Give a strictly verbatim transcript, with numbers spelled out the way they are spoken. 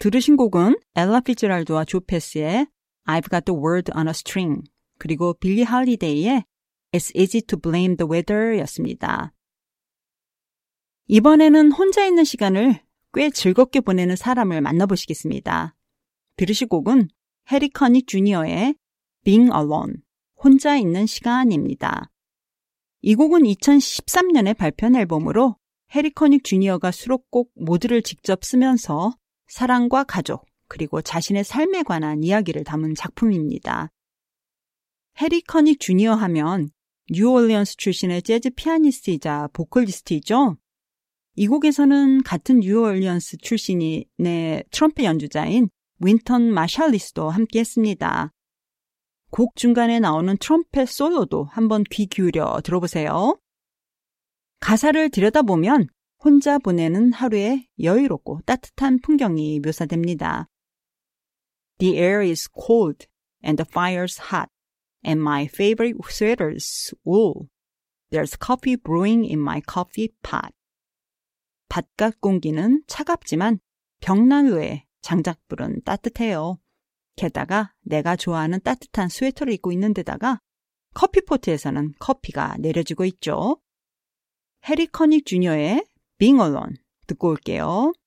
들으신 곡은 엘라 피츠제랄드와 조 패스의 I've Got the World on a String 그리고 빌리 할리데이의 It's Easy to Blame the Weather 였습니다. 이번에는 혼자 있는 시간을 꽤 즐겁게 보내는 사람을 만나보시겠습니다. 들으실 곡은 해리 커닉 주니어의 Being Alone, 혼자 있는 시간입니다. 이 곡은 이천십삼 년에 발표한 앨범으로 해리 커닉 주니어가 수록곡 모두를 직접 쓰면서 사랑과 가족, 그리고 자신의 삶에 관한 이야기를 담은 작품입니다. 해리 커닉 주니어 하면 뉴올리언스 출신의 재즈 피아니스트이자 보컬리스트이죠. 이 곡에서는 같은 뉴올리언스 출신의 트럼펫 연주자인 윈턴 마샬리스도 함께 했습니다. 곡 중간에 나오는 트럼펫 솔로도 한번 귀 기울여 들어보세요. 가사를 들여다보면 혼자 보내는 하루의 여유롭고 따뜻한 풍경이 묘사됩니다. The air is cold and the fire's hot and my favorite sweater's wool. There's coffee brewing in my coffee pot. 바깥 공기는 차갑지만 벽난로에 장작불은 따뜻해요. 게다가 내가 좋아하는 따뜻한 스웨터를 입고 있는 데다가 커피포트에서는 커피가 내려지고 있죠. 해리 커닉 주니어의 Being Alone 듣고 올게요.